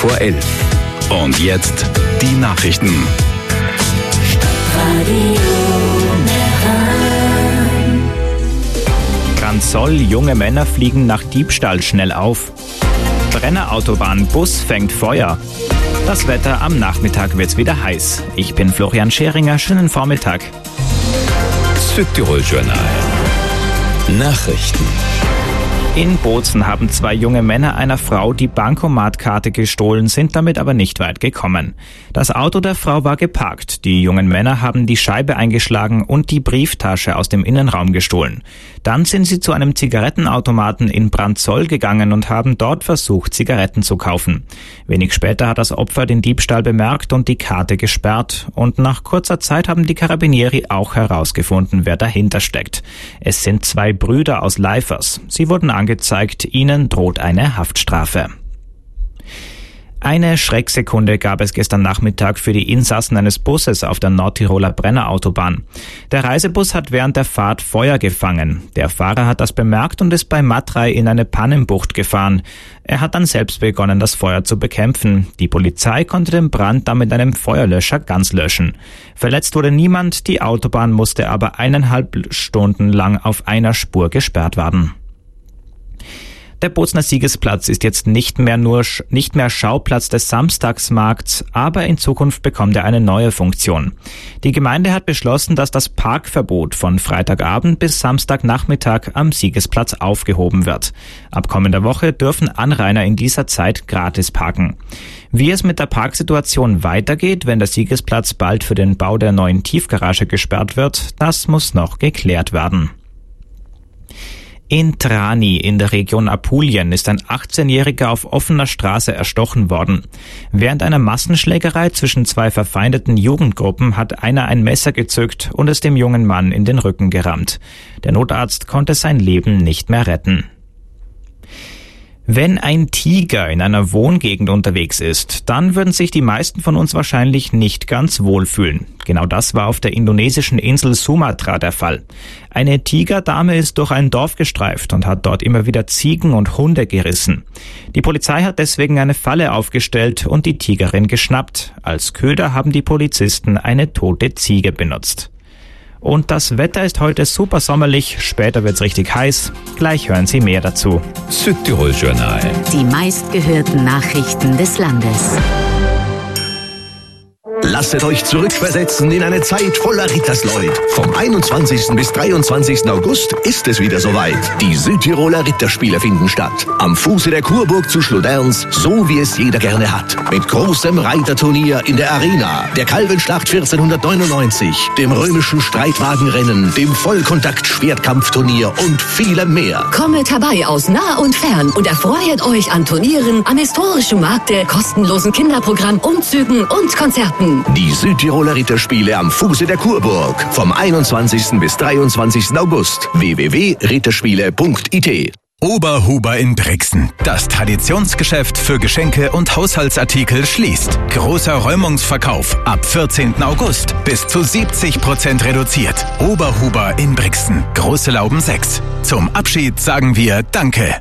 vor 11. Und jetzt die Nachrichten. Branzoll, junge Männer fliegen nach Diebstahl schnell auf. Brennerautobahn, Bus fängt Feuer. Das Wetter, am Nachmittag wird's wieder heiß. Ich bin Florian Scheringer, schönen Vormittag. Südtirol Journal. Nachrichten. In Bozen haben 2 junge Männer einer Frau die Bankomatkarte gestohlen, sind damit aber nicht weit gekommen. Das Auto der Frau war geparkt. Die jungen Männer haben die Scheibe eingeschlagen und die Brieftasche aus dem Innenraum gestohlen. Dann sind sie zu einem Zigarettenautomaten in Branzoll gegangen und haben dort versucht, Zigaretten zu kaufen. Wenig später hat das Opfer den Diebstahl bemerkt und die Karte gesperrt. Und nach kurzer Zeit haben die Carabinieri auch herausgefunden, wer dahinter steckt. Es sind 2 Brüder aus Leifers. Sie wurden angezeigt, ihnen droht eine Haftstrafe. Eine Schrecksekunde gab es gestern Nachmittag für die Insassen eines Busses auf der Nordtiroler Brennerautobahn. Der Reisebus hat während der Fahrt Feuer gefangen. Der Fahrer hat das bemerkt und ist bei Matrei in eine Pannenbucht gefahren. Er hat dann selbst begonnen, das Feuer zu bekämpfen. Die Polizei konnte den Brand dann mit einem Feuerlöscher ganz löschen. Verletzt wurde niemand, die Autobahn musste aber 1,5 Stunden lang auf einer Spur gesperrt werden. Der Bozener Siegesplatz ist jetzt nicht mehr Schauplatz des Samstagsmarkts, aber in Zukunft bekommt er eine neue Funktion. Die Gemeinde hat beschlossen, dass das Parkverbot von Freitagabend bis Samstagnachmittag am Siegesplatz aufgehoben wird. Ab kommender Woche dürfen Anrainer in dieser Zeit gratis parken. Wie es mit der Parksituation weitergeht, wenn der Siegesplatz bald für den Bau der neuen Tiefgarage gesperrt wird, das muss noch geklärt werden. In Trani in der Region Apulien ist ein 18-Jähriger auf offener Straße erstochen worden. Während einer Massenschlägerei zwischen 2 verfeindeten Jugendgruppen hat einer ein Messer gezückt und es dem jungen Mann in den Rücken gerammt. Der Notarzt konnte sein Leben nicht mehr retten. Wenn ein Tiger in einer Wohngegend unterwegs ist, dann würden sich die meisten von uns wahrscheinlich nicht ganz wohlfühlen. Genau das war auf der indonesischen Insel Sumatra der Fall. Eine Tigerdame ist durch ein Dorf gestreift und hat dort immer wieder Ziegen und Hunde gerissen. Die Polizei hat deswegen eine Falle aufgestellt und die Tigerin geschnappt. Als Köder haben die Polizisten eine tote Ziege benutzt. Und das Wetter ist heute super sommerlich, später wird's richtig heiß. Gleich hören Sie mehr dazu. Südtirol Journal. Die meistgehörten Nachrichten des Landes. Lasset euch zurückversetzen in eine Zeit voller Rittersleut. Vom 21. bis 23. August ist es wieder soweit. Die Südtiroler Ritterspiele finden statt. Am Fuße der Kurburg zu Schloderns, so wie es jeder gerne hat. Mit großem Reiterturnier in der Arena, der Kalvenschlacht 1499, dem römischen Streitwagenrennen, dem Vollkontakt-Schwertkampfturnier und vielem mehr. Kommet herbei aus nah und fern und erfreut euch an Turnieren, am historischen Markte, kostenlosen Kinderprogramm, Umzügen und Konzerten. Die Südtiroler Ritterspiele am Fuße der Kurburg. Vom 21. bis 23. August. www.ritterspiele.it. Oberhuber in Brixen. Das Traditionsgeschäft für Geschenke und Haushaltsartikel schließt. Großer Räumungsverkauf ab 14. August. Bis zu 70% reduziert. Oberhuber in Brixen. Große Lauben 6. Zum Abschied sagen wir Danke.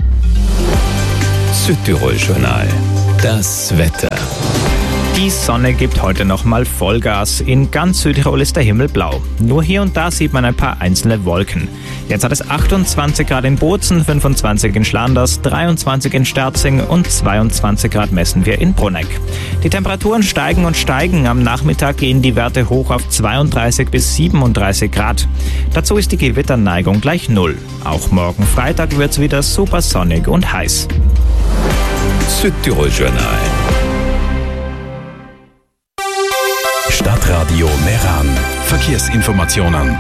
Südtirol Journal. Das Wetter. Die Sonne gibt heute nochmal Vollgas. In ganz Südtirol ist der Himmel blau. Nur hier und da sieht man ein paar einzelne Wolken. Jetzt hat es 28 Grad in Bozen, 25 in Schlanders, 23 in Sterzing und 22 Grad messen wir in Bruneck. Die Temperaturen steigen und steigen. Am Nachmittag gehen die Werte hoch auf 32 bis 37 Grad. Dazu ist die Gewitterneigung gleich 0. Auch morgen Freitag wird es wieder super sonnig und heiß. Südtirol Journal. Stadtradio Meran. Verkehrsinformationen.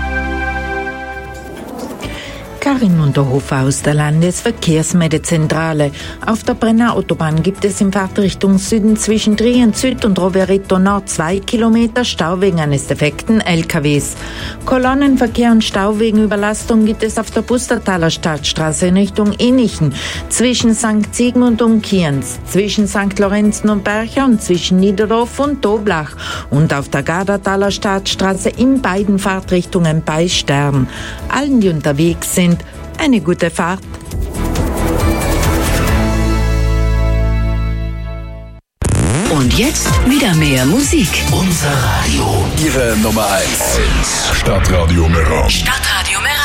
Karin Unterhofer aus der Landesverkehrsmeldezentrale. Auf der Brennerautobahn gibt es in Fahrtrichtung Süden zwischen Trient Süd und Rovereto Nord 2 Kilometer Stau wegen eines defekten LKWs. Kolonnenverkehr und Stau wegen Überlastung gibt es auf der Pustertaler Stadtstraße in Richtung Inichen, zwischen St. Sigmund und Kienz, zwischen St. Lorenzen und Bercher und zwischen Niederdorf und Doblach und auf der Gardertaler Stadtstraße in beiden Fahrtrichtungen bei Stern. Allen, die unterwegs sind, eine gute Fahrt. Und jetzt wieder mehr Musik. Unser Radio. Ihre Nummer 1. Stadtradio Meran. Stadtradio Meran.